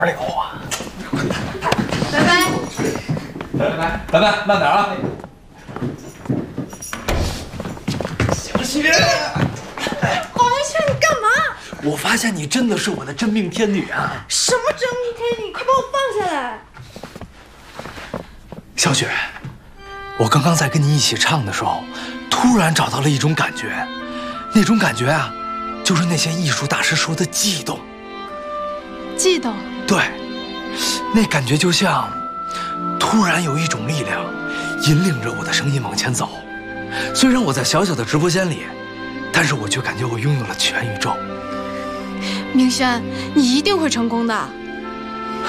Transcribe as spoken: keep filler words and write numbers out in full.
溜啊！ 拜拜。 拜拜拜拜，慢点啊！小雪， 黄文轩，你干嘛？ 我发现你真的是我的真命天女啊！ 什么真命天女？快把我放下来！ 小雪，我刚刚在跟你一起唱的时候，突然找到了一种感觉，那种感觉啊，就是那些艺术大师说的悸动。 悸动？ 对，那感觉就像突然有一种力量引领着我的声音往前走。虽然我在小小的直播间里，但是我却感觉我拥有了全宇宙。 明轩，你一定会成功的。